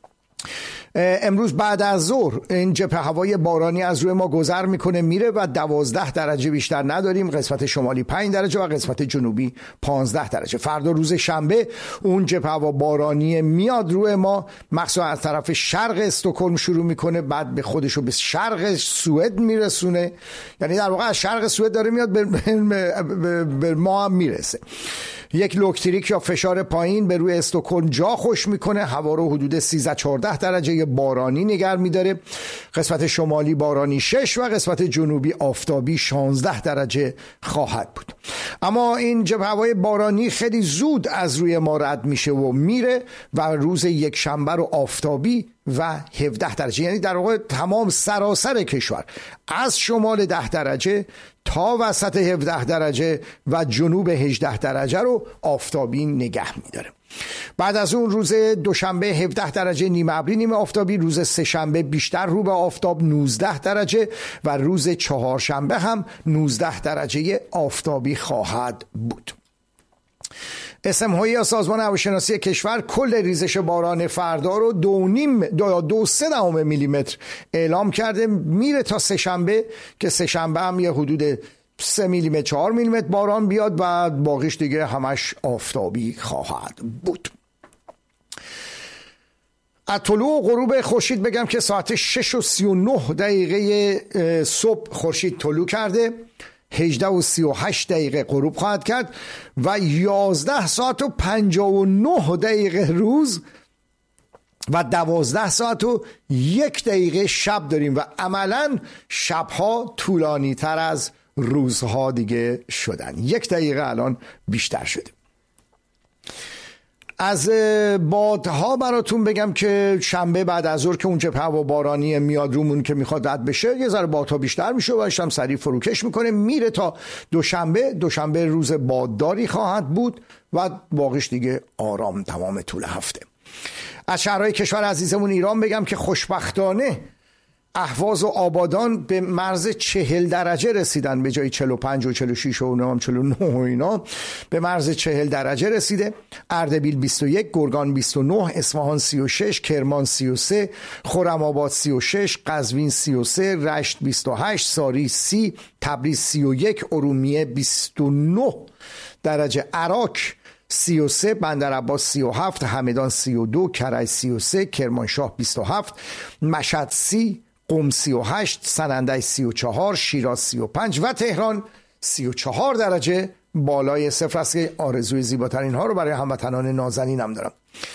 Speaker 10: امروز بعد از ظهر این جبهه هوای بارانی از روی ما گذر میکنه میره و دوازده درجه بیشتر نداریم، قسمت شمالی پنج درجه و قسمت جنوبی پانزده درجه. فردا روز شنبه اون جبهه هوا بارانی میاد روی ما، مخصوصا از طرف شرق استکهلم شروع میکنه، بعد به خودشو به شرق سوئد میرسونه، یعنی در واقع از شرق سوئد داره میاد به, به, به ما هم میرسه. یک لوکتریک یا فشار پایین به روی استکهلم جا خوش میکنه، هوا رو حدود سیزده چهارده درجه بارانی نگر میداره، قسمت شمالی بارانی شش و قسمت جنوبی آفتابی شانزده درجه خواهد بود. اما این جبهه هوای بارانی خیلی زود از روی ما رد میشه و میره و روز یک شنبه رو آفتابی و هفده درجه، یعنی در واقع تمام سراسر کشور از شمال ده درجه تا وسط هفده درجه و جنوب هجده درجه رو آفتابی نگه میداره. بعد از اون روز دوشنبه هفده درجه نیمه ابری نیمه آفتابی، روز سه شنبه بیشتر رو به آفتاب نوزده درجه و روز چهارشنبه هم نوزده درجه آفتابی خواهد بود. اسم هایی سازمان هواشناسی کشور کل ریزش باران فردا رو دو نیم دو, دو سه دهم میلیمتر اعلام کرده، میره تا سه شنبه که سه شنبه هم یه حدود سه میلیمتر چهار میلیمتر باران بیاد و باقیش دیگه همش آفتابی خواهد بود. از طلوع و غروب خورشید بگم که ساعت شش و سی و نه دقیقه صبح خورشید طلوع کرده، هجده و سی و هشت دقیقه غروب خواهد کرد و یازده ساعت و پنجاه و نه دقیقه روز و دوازده ساعت و یک دقیقه شب داریم و عملا شبها طولانی تر از روزها دیگه شدن، یک دقیقه الان بیشتر شده. از بادها براتون بگم که شنبه بعد از ظهر که اون جبهه هوا بارانی میاد رومون که میخواد رد بشه، یه ذره بادها بیشتر میشه و هم سریع فروکش میکنه، میره تا دوشنبه. دوشنبه روز بادداری خواهد بود و باقیش دیگه آرام تمام طول هفته. از شهرهای کشور عزیزمون ایران بگم که خوشبختانه اهواز و آبادان به مرز چهل درجه رسیدن، به جای چهل و پنج و چهل و شش و اونام چهل و نه و اینا به مرز چهل درجه رسیده. اردبیل بیست و یک، گرگان بیست و نه، اصفهان سی و شش، کرمان سی و سه، خرم‌آباد سی و شش، قزوین سی و سه، رشت بیست و هشت، ساری سی، تبریز سی و یک، ارومیه بیست و نه درجه، عراق سی و سه، بندرعباس سی و هفت، همدان سی و دو، کرج سی و سه، کرمانشاه بیست و هفت، مشهد سی، قم سی و هشت، سنندج سی و چهار، شیراز سی و پنج و تهران سی و چهار درجه بالای صفر است که آرزوی زیباترین ها رو برای هموطنان نازنینم دارم.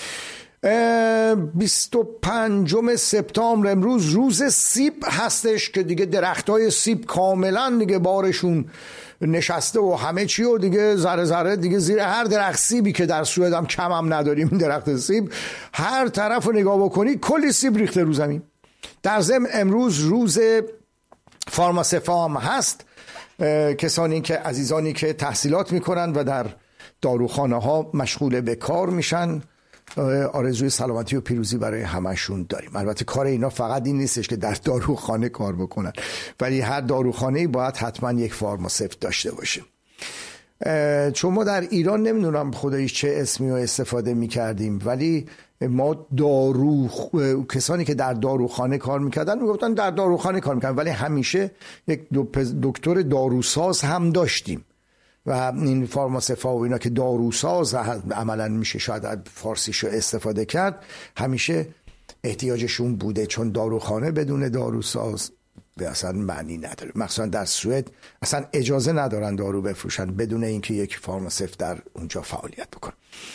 Speaker 10: بیست و پنجم سپتامبر امروز روز سیب هستش که دیگه درختای سیب کاملا دیگه بارشون نشسته و همه چی و دیگه ذره ذره دیگه زیر هر درخت سیبی که در سوئد هم کم هم نداریم، درخت سیب هر طرف رو نگاه بکنی کلی سیب ریخته رو زمین. در ضمن امروز روز فارماسفا هم هست. کسانی که عزیزانی که تحصیلات میکنن و در داروخانه ها مشغول به کار میشن، آرزوی سلامتی و پیروزی برای همشون داریم. البته کار اینا فقط این نیستش که در داروخانه کار بکنن، ولی هر داروخانه‌ای باید حتما یک فارماسفت داشته باشه. چون ما در ایران نمیدونم خداییش چه اسمی رو استفاده میکردیم، ولی ما دارو کسانی که در داروخانه کار میکردن میگفتن در داروخانه کار میکردن، ولی همیشه یک دکتر داروساز هم داشتیم و این فارماسفا و اینا که داروساز عملا میشه شاید فارسیشو استفاده کرد، همیشه احتیاجشون بوده، چون داروخانه بدون داروساز به اصلا معنی نداره. مثلا در سوئد اصلا اجازه ندارن دارو بفروشن بدون اینکه یک فارماسفت در اونجا فعالیت بکنه.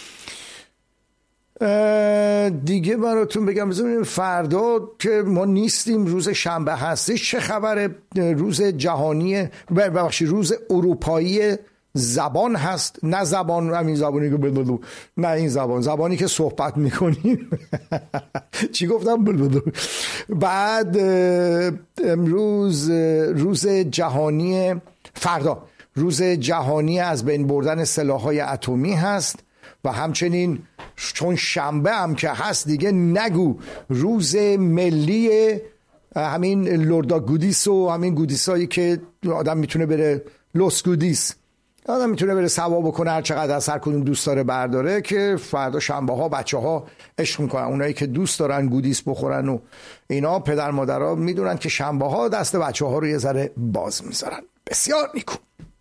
Speaker 10: دیگه براتون بگم بذاریم فردا که ما نیستیم، روز شنبه هستش، چه خبره؟ روز جهانی ببخشید روز اروپایی زبان هست، نه زبان همین زبانی که بلبلو، نه این زبان زبانی که صحبت میکنیم چی گفتم بلبلو. بعد امروز روز جهانی فردا روز جهانی از بین بردن سلاح‌های اتمی هست و همچنین چون شنبه هم که هست دیگه نگو روز ملی همین لوردا گودیس و همین گودیس هایی که آدم میتونه بره لوس گودیس، آدم میتونه بره ثواب بکنه هر چقدر از هر کدوم دوست داره برداره، که فردا شنبه ها بچه ها عشق میکنن، اونایی که دوست دارن گودیس بخورن و اینا پدر مادرها میدونن که شنبه ها دست بچه ها رو یه ذره باز میذارن. بسیار نیکو.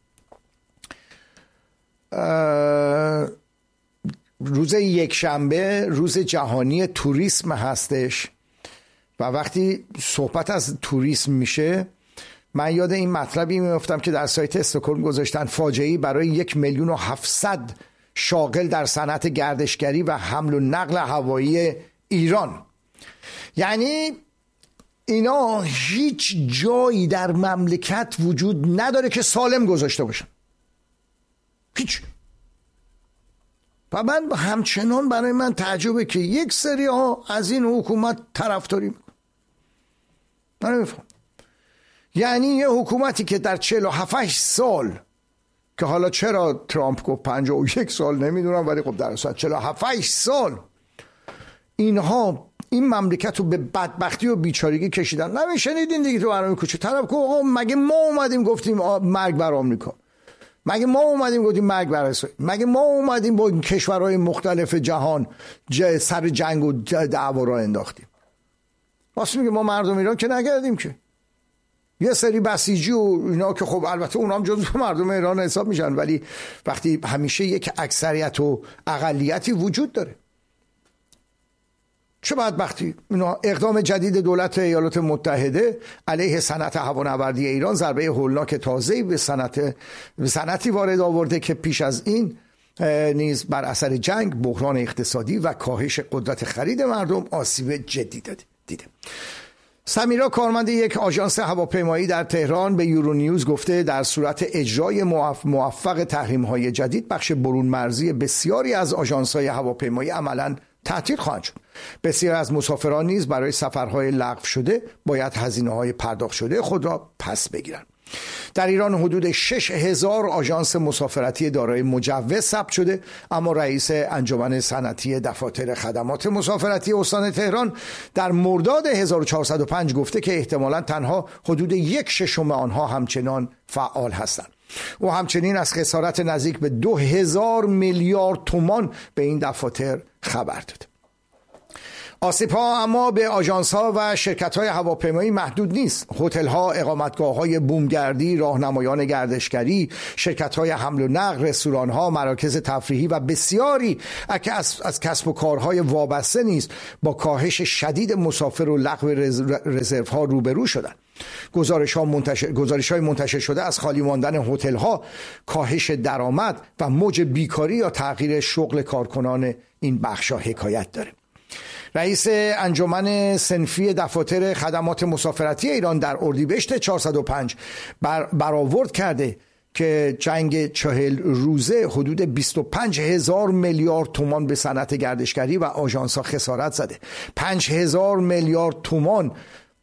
Speaker 10: روز یک شنبه روز جهانی توریسم هستش و وقتی صحبت از توریسم میشه من یاد این مطلبی میافتم که در سایت استکهلم گذاشتن، فاجعه‌ای برای یک میلیون و هفتصد شاغل در صنعت گردشگری و حمل و نقل هوایی ایران. یعنی اینا هیچ جایی در مملکت وجود نداره که سالم گذاشته باشن، هیچ. و من همچنان برای من تعجبه که یک سری ها از این حکومت طرفداری میکنن. من نمیفهم. یعنی یه حکومتی که در چهل و هفت سال که حالا چرا ترامپ گفت پنجاه و یک سال نمیدونم، ولی خب در اصل چهل و هفت سال اینها این مملکت رو به بدبختی و بیچارگی کشیدن. نمیشنیدین دیگه تو برنامه کوچه طرف که آقا مگه ما اومدیم گفتیم مرگ بر آمریکا، مگه ما اومدیم گفتیم مرگ بر اسرائیل، مگه ما اومدیم با کشورهای مختلف جهان سر جنگ و دعوا را انداختیم؟ واسه میگه ما مردم ایران که نگردیم که یه سری بسیجی و اینا که خب البته اونا هم جزو مردم ایران حساب میشن، ولی وقتی همیشه یک اکثریت و اقلیتی وجود داره. چه بدبختی. اینا اقدام جدید دولت ایالات متحده علیه صنعت هوانوردی ایران ضربه هولناک تازه‌ای به صنعت به صنعتی وارد آورده که پیش از این نیز بر اثر جنگ، بحران اقتصادی و کاهش قدرت خرید مردم آسیب جدی داده دیده. سمیرا کارمند یک آژانس هواپیمایی در تهران به یورو نیوز گفته در صورت اجرای موفق تحریم‌های جدید بخش برون مرزی بسیاری از آژانس‌های هواپیمایی عملاً تعطیل خواهند شد. بسیاری از مسافران نیز برای سفرهای لغو شده باید هزینه‌های پرداخت شده خود را پس بگیرند. در ایران حدود شش هزار آژانس مسافرتی دارای مجوز ثبت شده، اما رئیس انجمن صنعتی دفاتر خدمات مسافرتی استان تهران در مرداد هزار و چهارصد و پنج گفته که احتمالاً تنها حدود یک ششم آنها همچنان فعال هستند. او همچنین از خسارت نزدیک به دو هزار میلیارد تومان به این دفاتر خبر داد. آسیب‌ها اما به آژانس‌ها و شرکت‌های هواپیمایی محدود نیست. هتل‌ها، اقامتگاه‌های بومگردی، راهنمایان گردشگری، شرکت‌های حمل و نقل، رستوران‌ها، مراکز تفریحی و بسیاری از, از کسب و کارهای وابسته نیز با کاهش شدید مسافر و لغو رزروها روبرو شدند. گزارش ها منتشر گزارش های منتشر شده از خالی ماندن هتل ها، کاهش درآمد و موج بیکاری یا تغییر شغل کارکنان این بخش ها حکایت داره. رئیس انجمن صنفی دفاتر خدمات مسافرتی ایران در اردیبهشت چهارصد و پنج بر برآورد کرده که جنگ چهل روزه حدود بیست و پنج هزار میلیارد تومان به صنعت گردشگری و آژانس‌ها خسارت زده. پنج هزار میلیارد تومان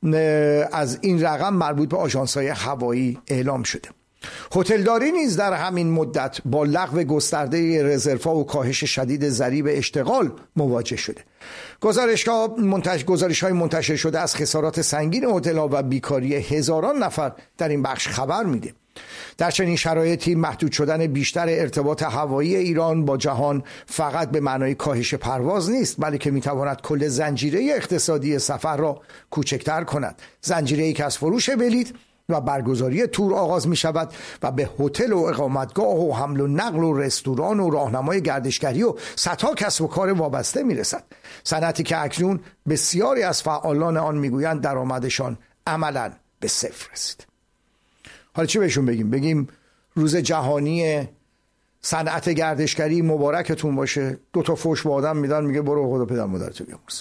Speaker 10: از این رقم مربوط به آژانس‌های هوایی اعلام شده. هتلداری نیز در همین مدت با لغو گسترده رزروها و کاهش شدید ضریب اشتغال مواجه شده. گزارش‌ها منتشر گزارش‌های منتشر شده از خسارات سنگین هتل‌ها و بیکاری هزاران نفر در این بخش خبر میده. در چنین شرایطی محدود شدن بیشتر ارتباط هوایی ایران با جهان فقط به معنای کاهش پرواز نیست، بلکه میتواند کل زنجیره اقتصادی سفر را کوچکتر کند. زنجیره‌ای که از فروش بلیط و برگزاری تور آغاز می شود و به هتل و اقامتگاه و حمل و نقل و رستوران و راهنمای گردشگری و صدها کسب و کار وابسته می رسد. صنعتی که اکنون بسیاری از فعالان آن می گویند درآمدشان عملاً به صفر رسید. حالا چی بهشون بگیم؟ بگیم روز جهانی صنعت گردشگری مبارکتون باشه، دو تا فوش به آدم میدن میگه برو خدا پدر مادرتو بیامرز.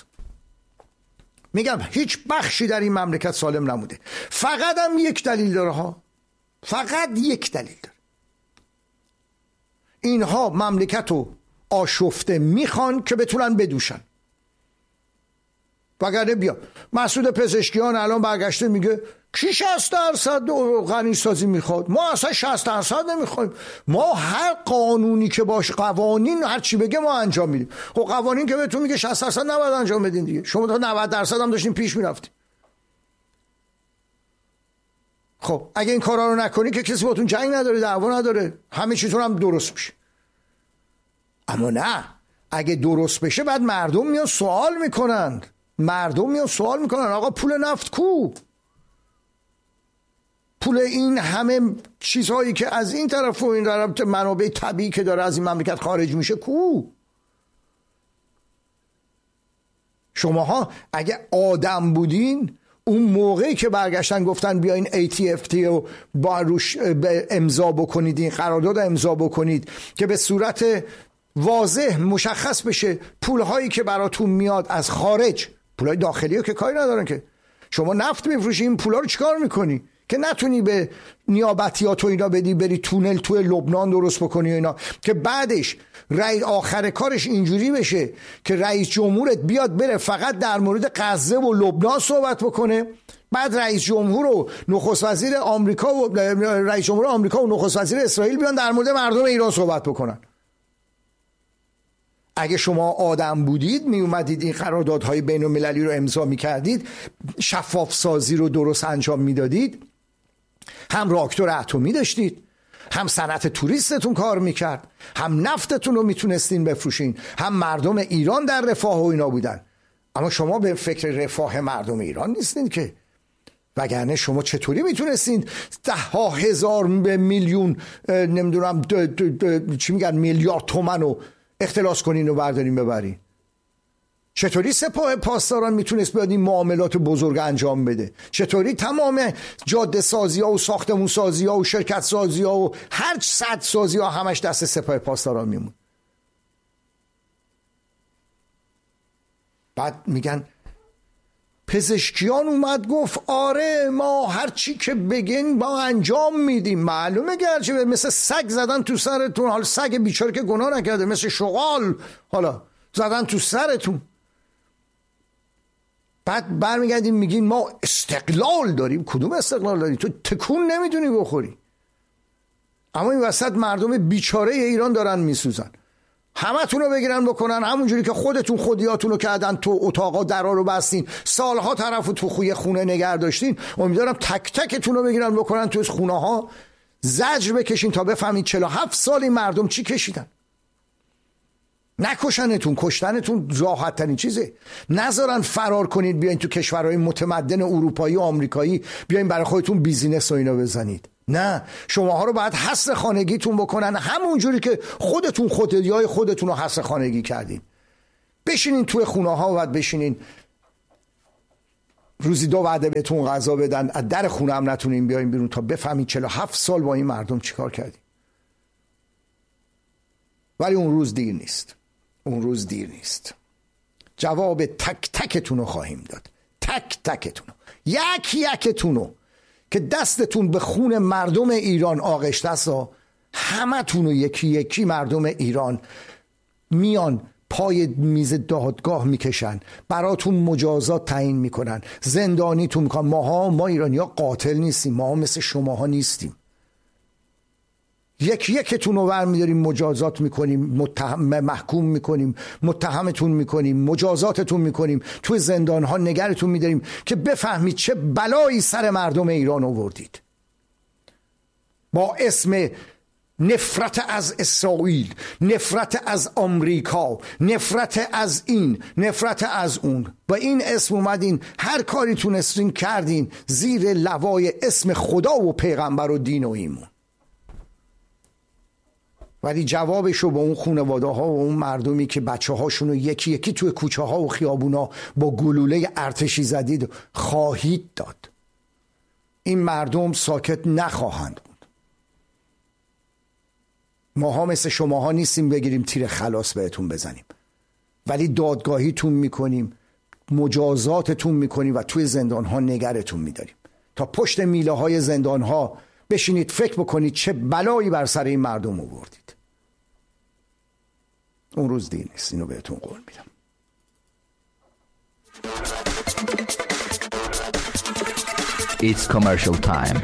Speaker 10: میگم هیچ بخشی در این مملکت سالم نموده. فقط هم یک دلیل داره ها، فقط یک دلیل داره. اینها مملکت رو آشفته میخوان که بتونن بدوشن. وگرنه بیا مسعود پزشکیان الان برگشته میگه کی شصت درصد غنی سازی میخواد؟ ما اصلا شصت درصد نمیخوایم، ما هر قانونی که باشه، قوانین هر چی بگه ما انجام میدیم. خب قوانین که بهتون میگه شصت درصد نباید انجام بدین دیگه، شما تا نود درصد هم داشتین پیش میرفتین. خب اگه این کارا رو نکنی که کسی باتون جنگ نداره، دعوا نداره، همه چیتون هم درست میشه. اما نه، اگه درست بشه بعد مردم میان سوال میکنن، مردم میان سوال میکنن آقا پول نفت کو؟ پول این همه چیزهایی که از این طرف و این طرف منابع طبیعی که داره از این مملکت خارج میشه کو؟ شماها اگه آدم بودین اون موقعی که برگشتن گفتن بیاین ای تی اف تی رو با روش امضا بکنید، این قرارداد امضا بکنید که به صورت واضح مشخص بشه پولهایی که براتون میاد از خارج، پولهای داخلی رو که کاری ندارن که. شما نفت میفروشی، این پولا رو چیکار میکنی که نتونی به نیابتیات و اینا بدی بری تونل توی لبنان درست بکنی و اینا، که بعدش رئیس آخر کارش اینجوری بشه که رئیس جمهورت بیاد بره فقط در مورد غزه و لبنان صحبت بکنه، بعد رئیس جمهور و نخست وزیر آمریکا و رئیس جمهور آمریکا و نخست وزیر اسرائیل بیان در مورد مردم ایران صحبت بکنن. اگه شما آدم بودید می اومدید این قراردادهای بین المللی رو امضا می کردید، شفاف سازی رو درست انجام می دادید، هم راکتور اتمی داشتید، هم صنعت توریستتون کار میکرد، هم نفتتون رو میتونستین بفروشین، هم مردم ایران در رفاه و اینا بودن. اما شما به فکر رفاه مردم ایران نیستین که، وگرنه شما چطوری میتونستین ده ها هزار میلیون نمیدونم چی میگن میلیارد تومن رو اختلاس کنین و بردارین ببرین؟ چطوری سپاه پاسداران میتونست بیاد این معاملات بزرگ انجام بده؟ چطوری تمام جاده سازی ها و ساختمون سازی ها و شرکت سازی ها و هر صد سازی ها همش دست سپاه پاسداران میمون؟ بعد میگن پزشکیان اومد گفت آره ما هر چی که بگین با انجام میدیم. معلومه گرچه مثل سگ زدن تو سرتون، حالا سگ بیچاره که گناه نکرده، مثل شغال حالا زدن تو سرتون. بعد برمیگردیم میگین ما استقلال داریم. کدوم استقلال داری؟ تو تکون نمیدونی بخوری. اما این وسط مردم بیچاره ایران دارن میسوزن. همه تون رو بگیرن بکنن همونجوری که خودتون خودیاتون رو کردن تو اتاقا درا رو بستین، سالها طرف رو تو خوی خونه نگر داشتین. امیدوارم تک تکتون رو بگیرن بکنن تو خونه ها زجر بکشین تا بفهمید چهل و هفت سال این مردم چی کشیدن. نکشنتون، کشتنتون راحت ترین چیزه. نذارن فرار کنید بیاین تو کشورهای متمدن اروپایی و آمریکایی بیاین برای خودتون بیزینس و اینا بزنید. نه، شماها رو باید حصر خانگیتون بکنن همون جوری که خودتون خودیای خودتون رو حصر خانگی کردین. بشینین توی خونه ها و بعد بشینین روزی دو وعده بهتون غذا بدن، از در خونه هم نتونین بیاین بیرون تا بفهمید چهل و هفت سال با این مردم چیکار کردیم. ولی اون روز دیر نیست. اون روز دیر نیست. جواب تک تکتون رو خواهیم داد. تک تکتون رو، یک یکتون رو که دستتون به خون مردم ایران آغشته است، همه تون رو یکی یکی مردم ایران میان پای میز دادگاه میکشن، براتون مجازات تعیین میکنن، زندانیتون میکنن. ماها ما ایرانی ها قاتل نیستیم، ما مثل شماها نیستیم. یک یکتون رو برمیداریم مجازات میکنیم، متهم محکوم میکنیم، متهمتون میکنیم، مجازاتتون میکنیم، توی زندان ها نگرتون میداریم که بفهمید چه بلایی سر مردم ایران آوردید. با اسم نفرت از اسرائیل، نفرت از آمریکا، نفرت از این، نفرت از اون، با این اسم اومدین هر کاری تونستین کردین زیر لوای اسم خدا و پیغمبر و دین و ایمون. ولی جوابشو با اون خانواده ها و اون مردمی که بچه هاشونو یکی یکی توی کوچه ها و خیابونا با گلوله ارتشی زدید خواهید داد. این مردم ساکت نخواهند بود. ماها مثل شماها نیستیم بگیریم تیر خلاص بهتون بزنیم، ولی دادگاهیتون میکنیم، مجازاتتون میکنیم و توی زندان ها نگرتون میداریم تا پشت میله های زندان ها بشینید فکر بکنید چه بلایی بر سر این مردم آوردید. اون روز دیر نیست، اینو بهتون قول میدم.
Speaker 12: It's commercial time.